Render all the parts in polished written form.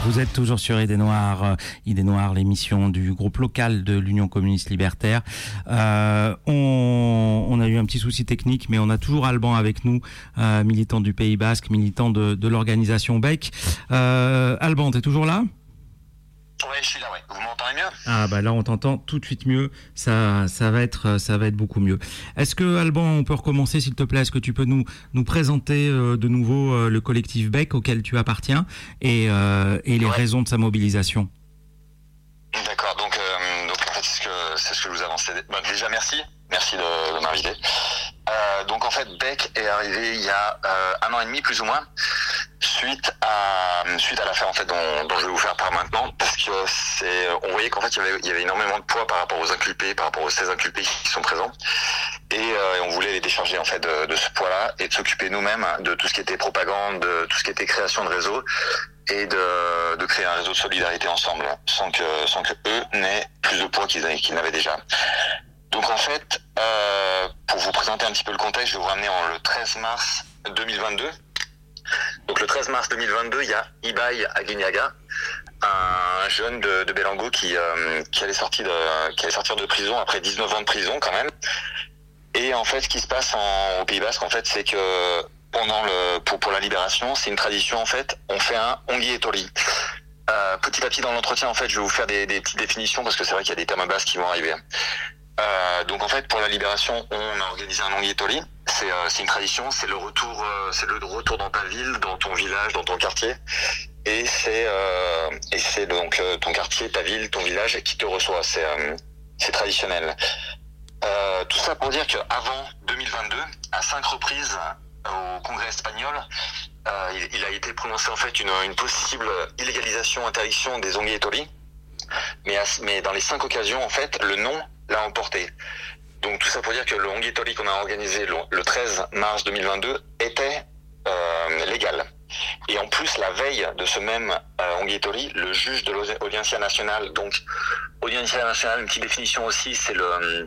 Vous êtes toujours sur Idées Noires, l'émission du groupe local de l'Union communiste libertaire. On a eu un petit souci technique, mais on a toujours Alban avec nous, militant du Pays Basque, militant de l'organisation BEC. Alban, t'es toujours là ? Oui, je suis là, ouais. Vous m'entendez mieux ? Ah bah là on t'entend tout de suite mieux, ça va être beaucoup mieux. Est-ce que Alban, on peut recommencer s'il te plaît ? Est-ce que tu peux nous présenter de nouveau le collectif BEC auquel tu appartiens et les raisons de sa mobilisation ? D'accord, donc en fait c'est ce que je vous avance. Déjà merci de m'inviter. Donc en fait BEC est arrivé il y a 1 an et demi plus ou moins, suite à l'affaire en fait dont je vais vous faire part maintenant, parce que on voyait qu'en fait il y avait énormément de poids par rapport aux inculpés, par rapport aux 16 inculpés qui sont présents, et on voulait les décharger en fait de ce poids-là et de s'occuper nous-mêmes de tout ce qui était propagande, de tout ce qui était création de réseau et de créer un réseau de solidarité ensemble, sans que eux n'aient plus de poids qu'ils n'avaient déjà. Donc en fait, pour vous présenter un petit peu le contexte, je vais vous ramener le 13 mars 2022. Donc le 13 mars 2022, il y a Ibai Aguinaga, un jeune de Belango qui allait sortir de prison après 19 ans de prison quand même. Et en fait, ce qui se passe au Pays Basque, en fait, c'est que pour la libération, c'est une tradition en fait. On fait un ongi etorri. Petit à petit dans l'entretien, en fait, je vais vous faire des petites définitions parce que c'est vrai qu'il y a des termes basques qui vont arriver. Donc en fait pour la libération on a organisé un ongi etorri. C'est une tradition, c'est le retour dans ta ville, dans ton village, dans ton quartier, et c'est donc ton quartier, ta ville, ton village qui te reçoit. C'est traditionnel. Tout ça pour dire qu'avant 2022, à 5 reprises au Congrès espagnol, il a été prononcé en fait une possible illégalisation, interdiction des ongi etorri, mais dans les 5 occasions en fait le non l'a emporté. Donc tout ça pour dire que le ongi etorri qu'on a organisé le 13 mars 2022 était légal. Et en plus, la veille de ce même ongi etorri, le juge de l'Audiencia nationale, donc Audiencia nationale, une petite définition aussi, c'est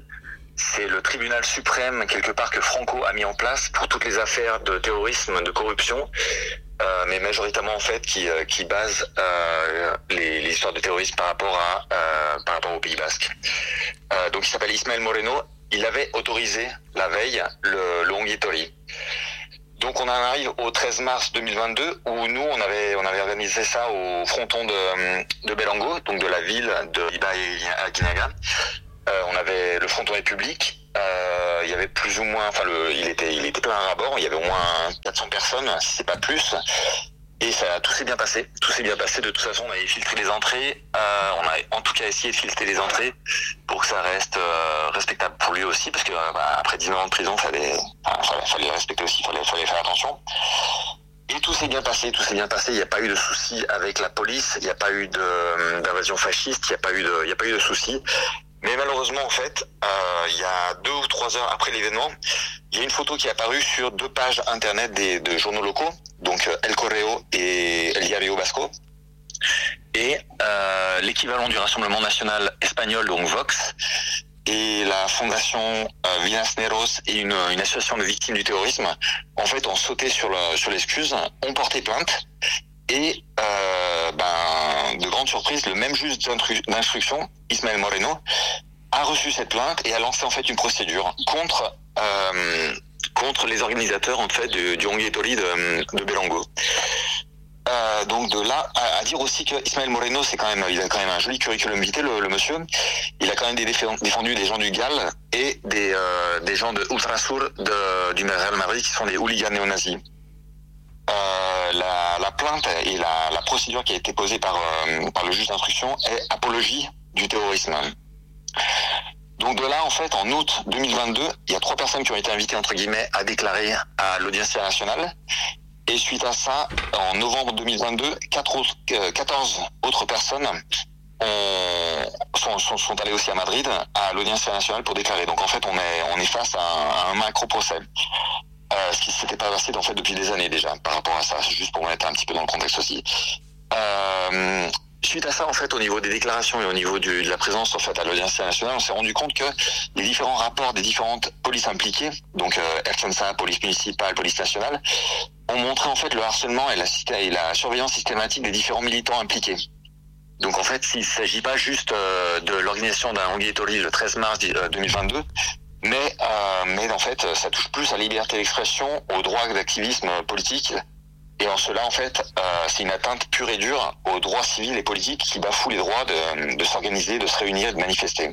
le tribunal suprême quelque part que Franco a mis en place pour toutes les affaires de terrorisme, de corruption, mais majoritairement en fait qui base les histoires de terrorisme par rapport au Pays Basque. Donc il s'appelle Ismael Moreno. Il avait autorisé la veille le ongi etorri. Donc on en arrive au 13 mars 2022 où nous on avait organisé ça au fronton de Belango, donc de la ville de Ibai Aguinaga. Le fronton est public. Il y avait plus ou moins, il était plein à ras-bord. Il y avait au moins 400 personnes, si c'est pas plus. Et tout s'est bien passé. De toute façon, on avait filtré les entrées. On a en tout cas essayé de filtrer les entrées pour que ça reste respectable pour lui aussi, parce que après 19 ans de prison, fallait respecter aussi, fallait faire attention. Et tout s'est bien passé. Il n'y a pas eu de soucis avec la police. Il n'y a pas eu d'invasion fasciste. Il n'y a pas eu de soucis. Mais malheureusement, en fait, il y a 2 ou 3 heures après l'événement, il y a une photo qui est apparue sur 2 pages internet de journaux locaux, donc El Correo et El Diario Vasco, et l'équivalent du Rassemblement national espagnol, donc Vox, et la fondation Villasneros et une association de victimes du terrorisme, en fait, ont sauté sur l'excuse, ont porté plainte. Et de grande surprise, le même juge d'instruction, Ismael Moreno, a reçu cette plainte et a lancé en fait une procédure contre les organisateurs en fait du ongi etorri de Belango. Donc de là à dire aussi que Ismael Moreno, il a quand même un joli curriculum vitae, le monsieur. Il a quand même défendu des gens du GAL et des gens de Ultrasur du Real Madrid qui sont des hooligans néo-nazis. La plainte et la procédure qui a été posée par le juge d'instruction est apologie du terrorisme. Donc de là, en fait, en août 2022, il y a 3 personnes qui ont été invitées, entre guillemets, à déclarer à l'Audiencia nationale. Et suite à ça, en novembre 2022, 14 autres personnes sont allées aussi à Madrid, à l'Audiencia nationale pour déclarer. Donc en fait, on est face à un macro-procès. Ce qui s'était pas passé en fait depuis des années déjà par rapport à ça, juste pour mettre un petit peu dans le contexte aussi. Suite à ça, en fait, au niveau des déclarations et au niveau de la présence en fait à l'Audiencia nationale, on s'est rendu compte que les différents rapports des différentes polices impliquées, donc Ertzaintza, police municipale, police nationale, ont montré en fait le harcèlement et la surveillance systématique des différents militants impliqués. Donc en fait, il ne s'agit pas juste de l'organisation d'un Ongiatorri le 13 mars 2022, mais en fait, ça touche plus à la liberté d'expression, au droit d'activisme politique. Et en cela, en fait, c'est une atteinte pure et dure aux droits civils et politiques qui bafouent les droits de s'organiser, de se réunir et de manifester.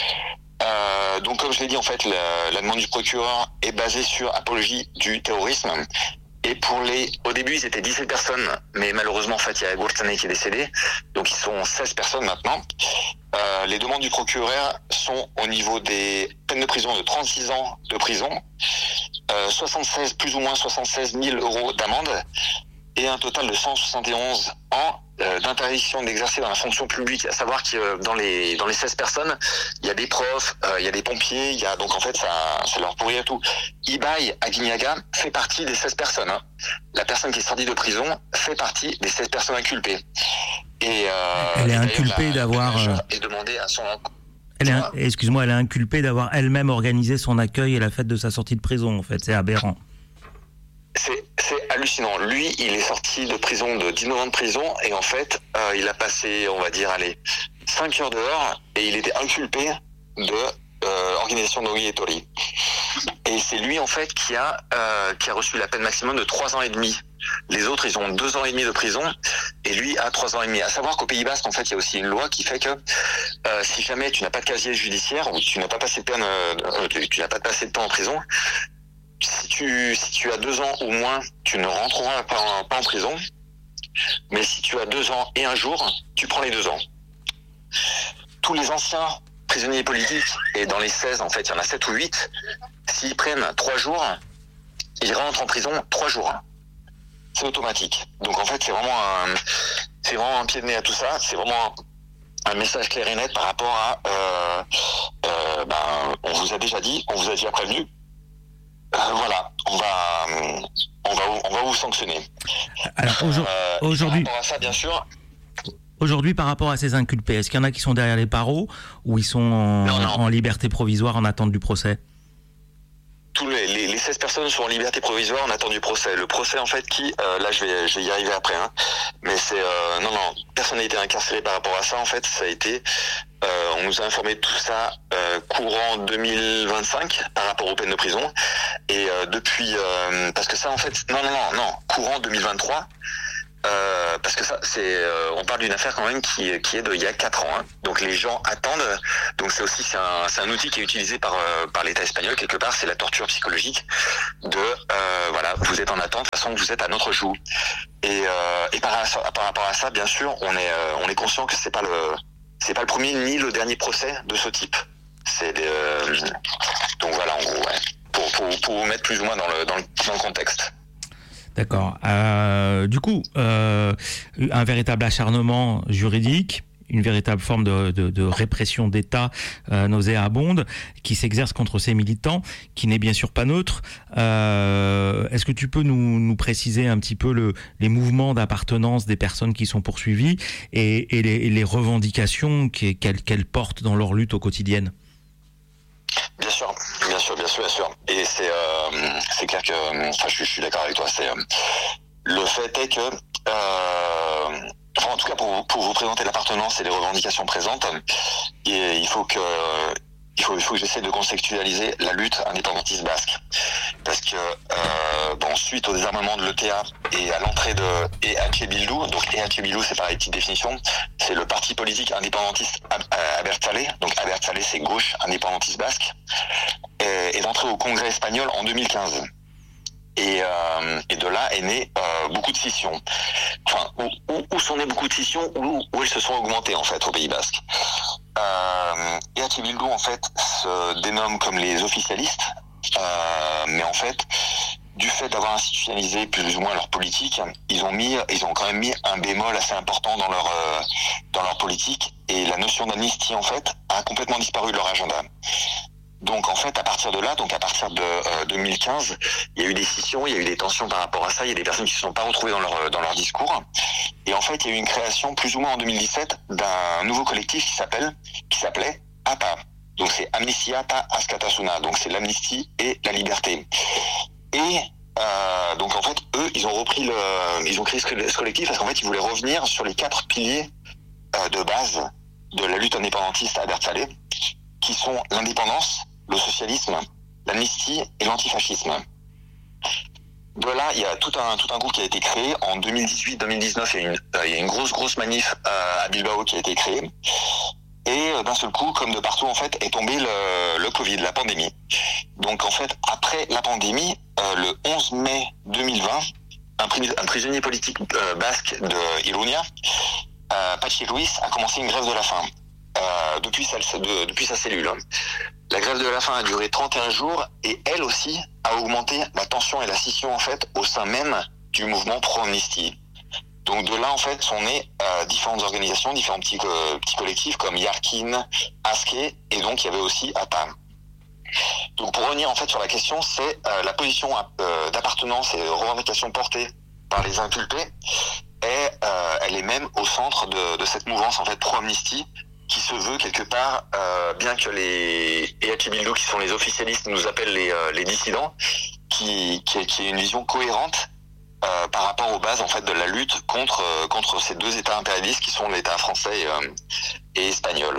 Donc comme je l'ai dit, en fait, la demande du procureur est basée sur apologie du terrorisme. Et au début, ils étaient 17 personnes, mais malheureusement, en fait, il y a Gurtane qui est décédé. Donc, ils sont 16 personnes maintenant. Les demandes du procureur sont au niveau des peines de prison de 36 ans de prison, plus ou moins 76 000 euros d'amende, et un total de 171 ans d'interdiction d'exercer dans la fonction publique. À savoir que dans les 16 personnes, il y a des profs, il y a des pompiers, donc en fait ça leur pourrit à tout. Ibai Aguinaga fait partie des 16 personnes. Hein. La personne qui est sortie de prison fait partie des 16 personnes inculpées. Et elle est inculpée d'avoir est demandé à son elle est inculpée d'avoir elle-même organisé son accueil et la fête de sa sortie de prison. En fait, c'est aberrant. C'est hallucinant. Lui, il est sorti de prison de 19 ans de prison et en fait, il a passé, on va dire, 5 heures dehors et il était inculpé de organisation d'Ongiatorri. Et c'est lui, en fait, qui a reçu la peine maximum de 3 ans et demi. Les autres, ils ont 2 ans et demi de prison et lui a 3 ans et demi. À savoir qu'au Pays Basque, en fait, il y a aussi une loi qui fait que si jamais tu n'as pas de casier judiciaire ou tu n'as pas passé de peine, tu n'as pas passé de temps en prison, si tu as 2 ans ou moins, tu ne rentreras pas en prison. Mais si tu as 2 ans et 1 jour, tu prends les 2 ans. Tous les anciens prisonniers politiques, et dans les 16, en fait, il y en a 7 ou 8, s'ils prennent 3 jours, ils rentrent en prison 3 jours. C'est automatique. Donc en fait, c'est vraiment un pied de nez à tout ça. C'est vraiment un message clair et net par rapport à... on vous a déjà dit, on vous a déjà prévenu. Voilà, on va vous sanctionner. Alors aujourd'hui, par rapport à ça, bien sûr. Aujourd'hui, par rapport à ces inculpés, est-ce qu'il y en a qui sont derrière les barreaux ou ils sont en liberté provisoire en attente du procès? Tous les 16 personnes sont en liberté provisoire en attente du procès. Le procès, en fait, là, je vais y arriver après, hein. Mais c'est non, personne n'a été incarcéré par rapport à ça. En fait, ça a été, on nous a informé de tout ça courant 2025 par rapport aux peines de prison. Et depuis, parce que ça, en fait, non, courant 2023. Parce que ça, on parle d'une affaire quand même qui est d'il y a 4 ans. Hein. Donc les gens attendent. Donc c'est un outil qui est utilisé par l'État espagnol quelque part. C'est la torture psychologique voilà, vous êtes en attente, de toute façon vous êtes à notre joug. Et par rapport à ça, bien sûr, on est conscient que c'est pas le premier ni le dernier procès de ce type. Donc voilà, en gros, ouais, pour vous mettre plus ou moins dans le contexte. D'accord. Du coup, un véritable acharnement juridique, une véritable forme de répression d'État nauséabonde qui s'exerce contre ces militants, qui n'est bien sûr pas neutre. Est-ce que tu peux nous préciser un petit peu les mouvements d'appartenance des personnes qui sont poursuivies et les revendications qu'elles portent dans leur lutte au quotidien? Bien sûr. Et c'est clair que, je suis d'accord avec toi. Le fait est que, en tout cas pour vous présenter l'appartenance et les revendications présentes, il faut que j'essaie de contextualiser la lutte indépendantiste basque, parce que suite au désarmement de l'ETA et à l'entrée de EH Bildu, donc EH Bildu c'est pareil, petite définition, c'est le parti politique indépendantiste Abertzale, donc Abertzale c'est gauche indépendantiste basque, et l'entrée au Congrès espagnol en 2015. Et de là est né beaucoup de scissions. Enfin, où sont nées beaucoup de scissions, où elles se sont augmentées en fait au Pays Basque. EH Bildu en fait se dénomme comme les officialistes, mais en fait, du fait d'avoir institutionnalisé plus ou moins leur politique, ils ont quand même mis un bémol assez important dans leur politique, et la notion d'amnistie en fait a complètement disparu de leur agenda. Donc en fait, à partir de là, donc à partir de 2015, il y a eu des scissions, il y a eu des tensions par rapport à ça, il y a des personnes qui ne se sont pas retrouvées dans leur discours. Et en fait, il y a eu une création plus ou moins en 2017 d'un nouveau collectif qui s'appelait ATA. Donc c'est Amnistia Ta Askatasuna, donc c'est l'amnistie et la liberté. Et Donc en fait, eux, ils ont créé ce collectif parce qu'en fait, ils voulaient revenir sur les 4 piliers de base de la lutte indépendantiste à Albert Salé, qui sont l'indépendance, le socialisme, l'amnistie et l'antifascisme. De là, il y a tout un groupe qui a été créé en 2018-2019. Il y a une grosse manif à Bilbao qui a été créée. Et d'un seul coup, comme de partout, en fait, est tombé le Covid, la pandémie. Donc, en fait, après la pandémie, le 11 mai 2020, un prisonnier politique basque de Iruña, Patxi Ruiz, a commencé une grève de la faim depuis sa cellule. La grève de la faim a duré 31 jours et elle aussi a augmenté la tension et la scission en fait au sein même du mouvement pro-amnistie. Donc de là en fait sont nées différentes organisations, différents petits collectifs comme Yarkin, Aske et donc il y avait aussi APA. Donc pour revenir en fait sur la question, c'est la position d'appartenance et de revendication portée par les inculpés et elle est même au centre de cette mouvance en fait pro-amnistie qui se veut quelque part, bien que les EH Bildu, qui sont les officialistes, nous appellent les dissidents, qui est une vision cohérente par rapport aux bases en fait de la lutte contre ces 2 États impérialistes qui sont l'État français et espagnol.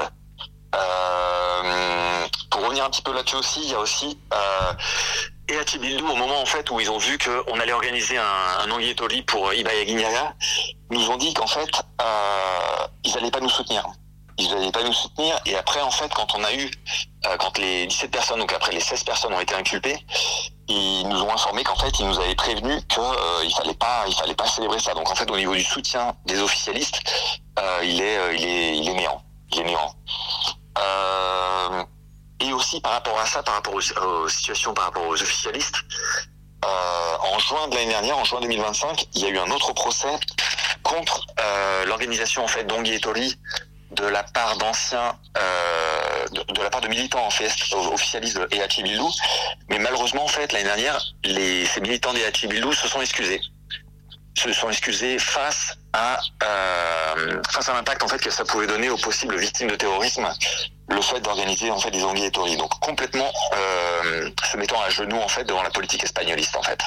Pour revenir un petit peu là-dessus aussi, il y a aussi EH Bildu, au moment en fait où ils ont vu qu'on allait organiser un Ongi-Etorri pour Ibai Aguinaga, nous ont dit qu'en fait ils n'allaient pas nous soutenir. Ils n'allaient pas nous soutenir et après en fait quand les 17 personnes, donc après les 16 personnes ont été inculpées, ils nous ont informé qu'en fait ils nous avaient prévenu qu'il fallait pas célébrer ça. Donc en fait au niveau du soutien des officialistes, il est néant. Et aussi par rapport à ça, par rapport aux situations, par rapport aux officialistes, en juin de l'année dernière, en juin 2025, il y a eu un autre procès contre l'organisation en fait d'Ongi-Etorri de la part d'anciens, de la part de militants en fait officialistes de EH Bildu, mais malheureusement en fait l'année dernière, ces militants de EH Bildu se sont excusés face à l'impact en fait que ça pouvait donner aux possibles victimes de terrorisme, le fait d'organiser en fait des Ongi-Etorri, donc complètement se mettant à genoux en fait devant la politique espagnoliste en fait.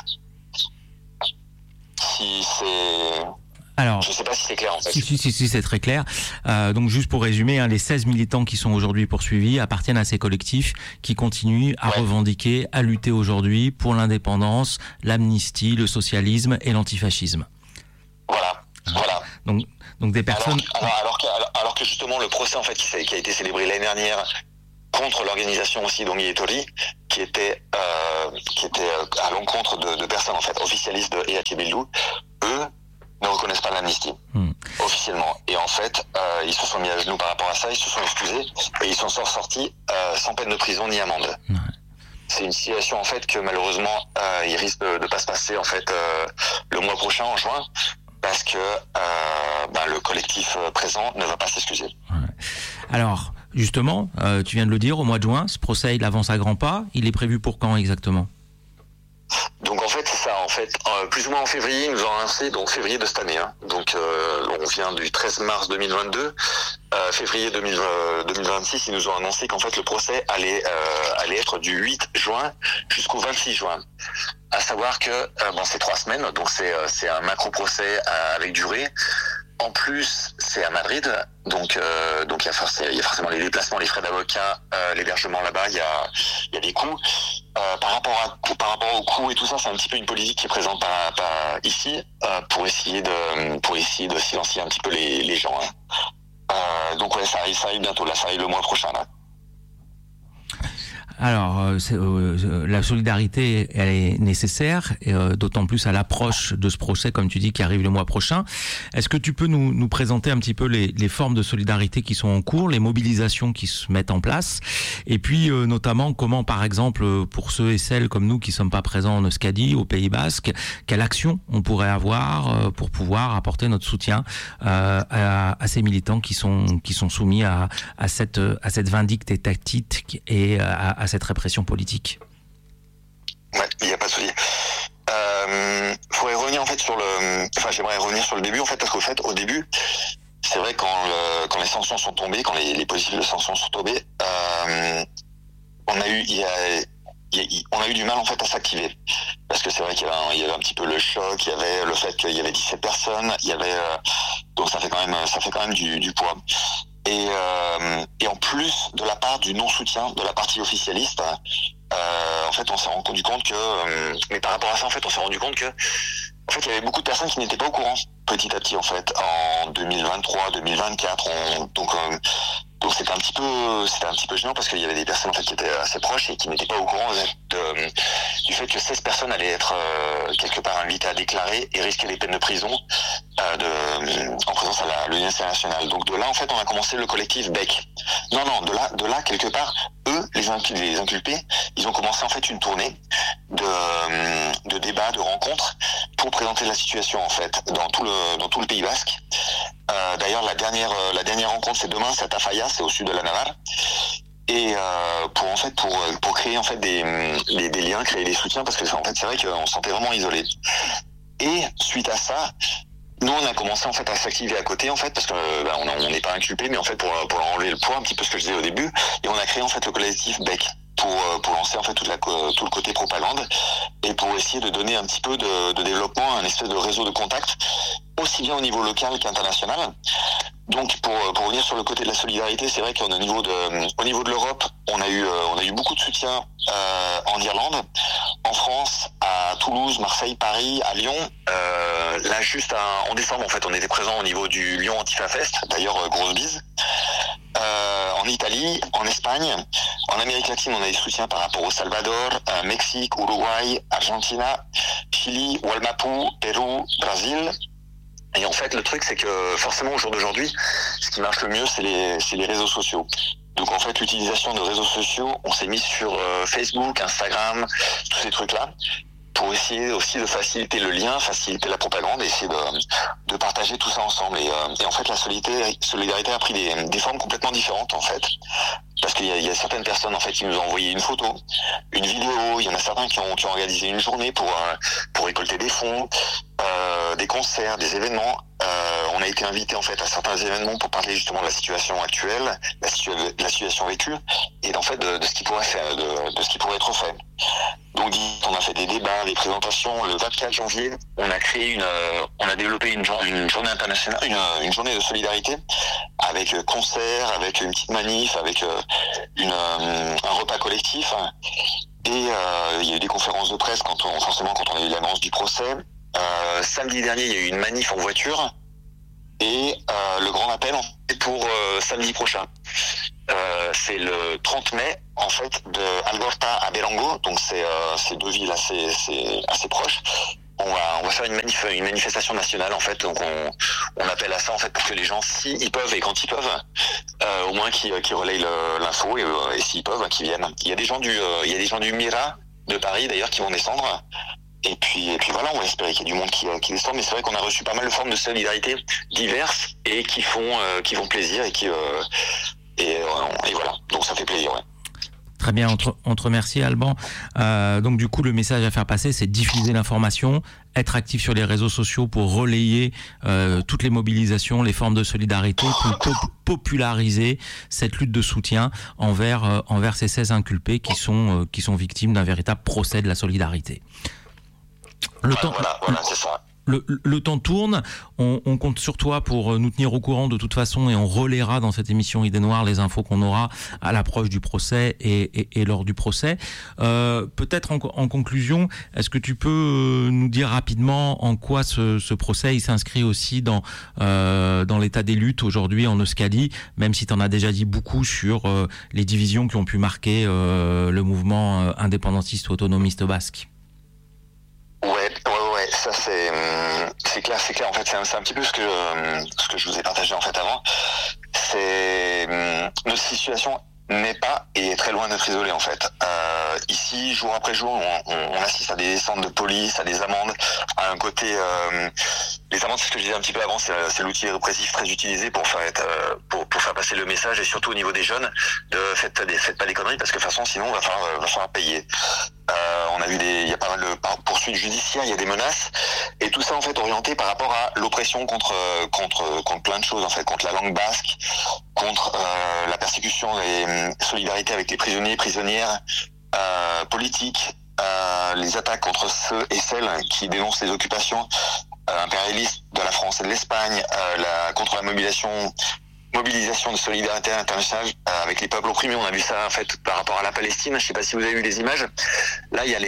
Si c'est Alors, je ne sais pas si c'est clair en fait. Si, c'est très clair. Donc juste pour résumer, les 16 militants qui sont aujourd'hui poursuivis appartiennent à ces collectifs qui continuent à revendiquer, à lutter aujourd'hui pour l'indépendance, l'amnistie, le socialisme et l'antifascisme. Voilà. Donc des personnes... Alors que justement le procès en fait qui a été célébré l'année dernière contre l'organisation aussi d'Ongi-Etorri, qui était à l'encontre de personnes en fait officialistes de EH Bildu, eux ne reconnaissent pas l'amnistie officiellement. Et en fait, ils se sont mis à genoux par rapport à ça, ils se sont excusés et ils s'en sont sortis sans peine de prison ni amende. Ouais. C'est une situation en fait que malheureusement il risque de pas se passer en fait le mois prochain en juin parce que le collectif présent ne va pas s'excuser. Ouais. Alors justement, tu viens de le dire, au mois de juin, ce procès il avance à grands pas. Il est prévu pour quand exactement ? Donc en fait c'est ça, plus ou moins en février, ils nous ont annoncé, donc février de cette année, donc on vient du 13 mars 2022, février 2026, ils nous ont annoncé qu'en fait le procès allait être du 8 juin jusqu'au 26 juin. À savoir que c'est 3 semaines, donc c'est un macro procès avec durée. En plus, c'est à Madrid, donc il y a forcément les déplacements, les frais d'avocat, l'hébergement là-bas, il y a des coûts. Par rapport au coût et tout ça, c'est un petit peu une politique qui est présente ici pour essayer de silencier un petit peu les gens. Donc ouais, ça arrive bientôt, là, ça arrive le mois prochain là. Alors, la solidarité, elle est nécessaire, et, d'autant plus à l'approche de ce procès, comme tu dis, qui arrive le mois prochain. Est-ce que tu peux nous présenter un petit peu les formes de solidarité qui sont en cours, les mobilisations qui se mettent en place, et puis notamment comment, par exemple, pour ceux et celles comme nous qui ne sommes pas présents en Euskadi, au Pays Basque, quelle action on pourrait avoir pour pouvoir apporter notre soutien à ces militants qui sont soumis à cette vindicte tactique et à cette répression politique. Ouais, il n'y a pas de souci. J'aimerais revenir sur le début en fait, parce qu'au fait, au début, c'est vrai quand les sanctions sont tombées, quand les politiques de sanctions sont tombées, il y a on a eu du mal en fait à s'activer parce que c'est vrai qu'il y avait un petit peu le choc, il y avait le fait qu'il y avait 17 personnes, il y avait donc ça fait quand même du poids. Et en plus de la part du non-soutien de la partie officialiste, en fait on s'est rendu compte que mais par rapport à ça en fait on s'est rendu compte que en fait il y avait beaucoup de personnes qui n'étaient pas au courant petit à petit en fait en 2023, 2024 donc c'était un petit peu gênant parce qu'il y avait des personnes en fait qui étaient assez proches et qui n'étaient pas au courant du fait que 16 personnes allaient être quelque part invitées à déclarer et risquer des peines de prison en présence à l'Université nationale. Donc de là en fait on a commencé le collectif BEC. Non, de là quelque part eux les inculpés, ils ont commencé en fait une tournée de débats, de rencontres pour présenter la situation en fait dans tout le Pays Basque. D'ailleurs la dernière rencontre c'est demain, c'est à Tafalla, c'est au sud de la Navarre. Et pour créer en fait des liens, créer des soutiens parce que en fait c'est vrai qu'on se sentait vraiment isolé. Et suite à ça, nous on a commencé en fait à s'activer à côté en fait parce que on n'est pas inculpé mais en fait pour enlever le poids un petit peu ce que je disais au début et on a créé en fait le collectif BEC pour lancer en fait tout le côté propagande et pour essayer de donner un petit peu de développement, un espèce de réseau de contacts aussi bien au niveau local qu'international. Donc pour revenir sur le côté de la solidarité, c'est vrai qu'au niveau de l'Europe, on a eu beaucoup de soutien en Irlande, en France, à Toulouse, Marseille, Paris, à Lyon. Là juste en décembre en fait, on était présent au niveau du Lyon Antifa Fest. D'ailleurs grosse bise. En Italie, en Espagne, en Amérique latine, on a des soutiens par rapport au Salvador, Mexique, Uruguay, Argentina, Chili, Walmapu, Pérou, Brésil. Et en fait, le truc, c'est que forcément, au jour d'aujourd'hui, ce qui marche le mieux, c'est les réseaux sociaux. Donc en fait, l'utilisation de réseaux sociaux, on s'est mis sur Facebook, Instagram, tous ces trucs-là, pour essayer aussi de faciliter le lien, faciliter la propagande et essayer de partager tout ça ensemble. Et en fait, la solidarité a pris des formes complètement différentes, en fait. Parce qu'il y a certaines personnes en fait qui nous ont envoyé une photo, une vidéo. Il y en a certains qui ont organisé une journée pour récolter des fonds, des concerts, des événements. On a été invité en fait à certains événements pour parler justement de la situation actuelle, la situation vécue, et en fait de ce qui pourrait faire, de ce qui pourrait être fait. Donc on a fait des débats, des présentations. Le 24 janvier, on a développé une journée internationale, une journée de solidarité avec concert, avec une petite manif, avec un repas collectif. Et il y a eu des conférences de presse quand on a eu l'annonce du procès. Samedi dernier, il y a eu une manif en voiture et le grand appel en fait, pour samedi prochain. C'est le 30 mai en fait de Algorta à Berango, donc c'est deux villes assez proches. On va faire une manifestation nationale en fait, donc on appelle à ça en fait pour que les gens, si ils peuvent et quand ils peuvent, au moins qui relayent l'info et s'ils peuvent, qu'ils viennent. Il y a des gens du Mira de Paris d'ailleurs qui vont descendre. Et puis voilà, on va espérer qu'il y ait du monde qui descend, mais c'est vrai qu'on a reçu pas mal de formes de solidarité diverses et qui font plaisir et voilà, donc ça fait plaisir. Ouais. Très bien, on te remercie Alban. Donc du coup, le message à faire passer, c'est diffuser l'information, être actif sur les réseaux sociaux pour relayer toutes les mobilisations, les formes de solidarité, pour populariser cette lutte de soutien envers ces 16 inculpés qui sont victimes d'un véritable procès de la solidarité. Voilà, c'est ça. Le temps tourne, on compte sur toi pour nous tenir au courant de toute façon et on relaiera dans cette émission Idées Noires les infos qu'on aura à l'approche du procès et lors du procès. Peut-être en conclusion, est-ce que tu peux nous dire rapidement en quoi ce procès il s'inscrit aussi dans l'état des luttes aujourd'hui en Euskadi, même si tu en as déjà dit beaucoup sur les divisions qui ont pu marquer le mouvement indépendantiste ou autonomiste basque. Ouais, ça c'est clair. En fait, c'est un petit peu ce que je vous ai partagé en fait avant. C'est notre situation n'est pas et est très loin d'être isolée en fait. Ici, jour après jour, on assiste à des descentes de police, à des amendes, à un côté. Les amendes, c'est ce que je disais un petit peu avant, c'est l'outil répressif très utilisé pour faire passer le message et surtout au niveau des jeunes, faites pas des conneries parce que de toute façon, sinon, va falloir payer. On a vu il y a pas mal de poursuites judiciaires, il y a des menaces et tout ça en fait orienté par rapport à l'oppression contre plein de choses en fait, contre la langue basque, contre la persécution et solidarité avec les prisonniers et prisonnières politique, les attaques contre ceux et celles qui dénoncent les occupations impérialistes de la France et de l'Espagne, contre la mobilisation de solidarité internationale avec les peuples opprimés. On a vu ça en fait par rapport à la Palestine. Je sais pas si vous avez vu les images. Là, il y a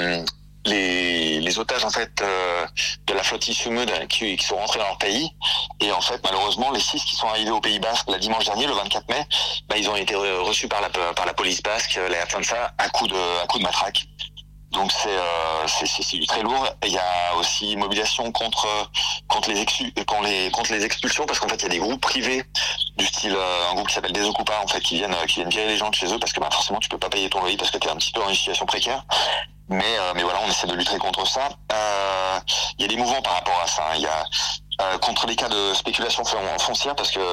les otages en fait de la flottille Sumud qui sont rentrés dans leur pays, et en fait malheureusement les 6 qui sont arrivés au Pays Basque le dimanche dernier, le 24 mai, ils ont été reçus par la police basque, la FANSA, à coup de matraque. Donc c'est du très lourd. Il y a aussi mobilisation contre les expulsions, parce qu'en fait il y a des groupes privés du style un groupe qui s'appelle Desokupa en fait qui viennent virer les gens de chez eux, parce que forcément tu peux pas payer ton loyer parce que tu es un petit peu dans une situation précaire. Mais voilà, on essaie de lutter contre ça. Il y a des mouvements par rapport à ça. Il y a contre les cas de spéculation foncière, parce que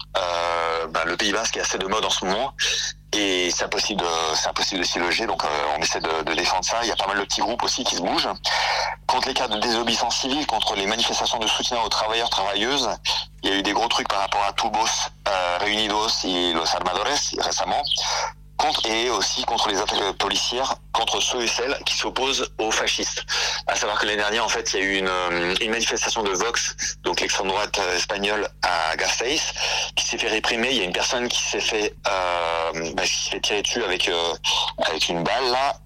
le Pays Basque est assez de mode en ce moment, et c'est impossible de s'y loger. Donc on essaie de défendre ça. Il y a pas mal de petits groupes aussi qui se bougent contre les cas de désobéissance civile, contre les manifestations de soutien aux travailleurs, travailleuses. Il y a eu des gros trucs par rapport à Tubos, Reunidos et Los Armadores récemment. Et aussi contre les attaques policières contre ceux et celles qui s'opposent aux fascistes. À savoir que l'année dernière, en fait, il y a eu une manifestation de Vox, donc l'extrême droite espagnole, à Gasteiz, qui s'est fait réprimer. Il y a une personne qui s'est fait tirer dessus avec une balle là,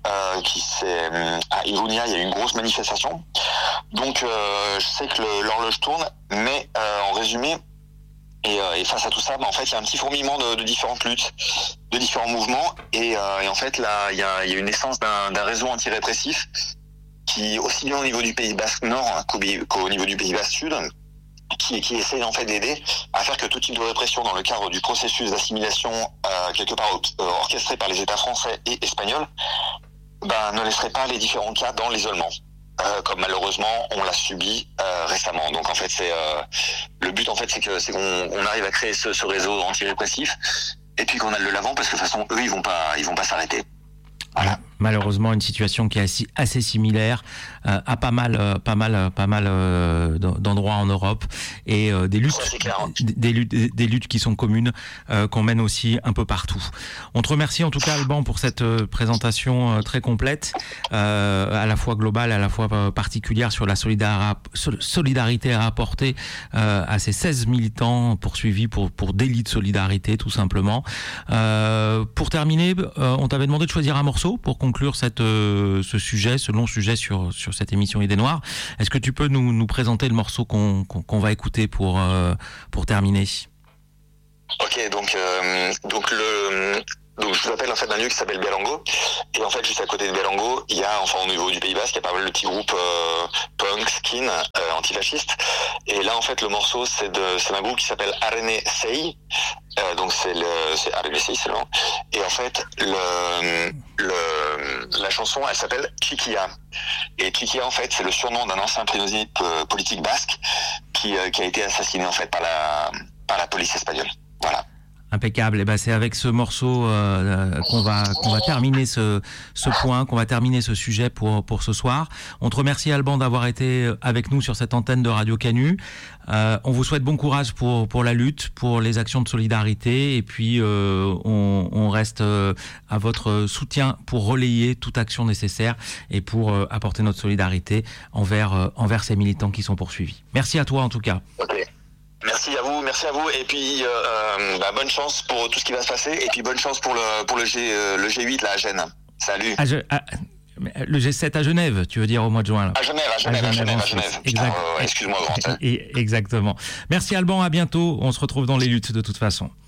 à Iruña, il y a eu une grosse manifestation. Donc je sais que l'horloge tourne, mais en résumé. Et face à tout ça, en fait, il y a un petit fourmillement de différentes luttes, de différents mouvements, et en fait, là, il y a une naissance d'un réseau anti-répressif qui, aussi bien au niveau du Pays Basque Nord qu'au niveau du Pays Basque Sud, qui essaie en fait d'aider à faire que tout type de répression dans le cadre du processus d'assimilation quelque part orchestré par les États français et espagnols, ne laisserait pas les différents cas dans l'isolement. Comme malheureusement on l'a subi récemment. Donc en fait le but en fait c'est qu'on arrive à créer ce réseau anti-répressif, et puis qu'on aille de l'avant, parce que de toute façon eux ils vont pas s'arrêter. Voilà. Malheureusement, une situation qui est assez similaire à pas mal d'endroits en Europe, et des luttes qui sont communes, qu'on mène aussi un peu partout. On te remercie en tout cas, Alban, pour cette présentation très complète, à la fois globale, à la fois particulière, sur la solidarité à apporter à ces 16 militants poursuivis pour délit de solidarité, tout simplement. Pour terminer, on t'avait demandé de choisir un morceau pour conclure ce long sujet sur cette émission Idées Noires. Est-ce que tu peux nous présenter le morceau qu'on va écouter pour terminer? Ok, donc je vous appelle en fait d'un lieu qui s'appelle Belango, et en fait juste à côté de Belango, il y a au niveau du Pays Basque, il y a pas mal de petits groupes punk, skin, antifascistes, et là en fait le morceau c'est d'un groupe qui s'appelle Arene Sei, donc c'est Arene Sei, c'est le nom, et en fait la chanson elle s'appelle Chiquilla, et Chiquilla en fait c'est le surnom d'un ancien prisonnier politique basque qui a été assassiné en fait par la police espagnole. Voilà. Impeccable. Et c'est avec ce morceau qu'on va terminer ce point, qu'on va terminer ce sujet pour ce soir. On te remercie, Alban, d'avoir été avec nous sur cette antenne de Radio Canu. On vous souhaite bon courage pour la lutte, pour les actions de solidarité, et puis on reste à votre soutien pour relayer toute action nécessaire et pour apporter notre solidarité envers ces militants qui sont poursuivis. Merci à toi en tout cas. Okay. Merci à vous, et puis bonne chance pour tout ce qui va se passer, et puis bonne chance pour le G8 là à Gênes. Salut. Le G7 à Genève, tu veux dire, au mois de juin là. À Genève. Putain, excuse-moi. Exactement. Merci Alban, à bientôt. On se retrouve dans les luttes de toute façon.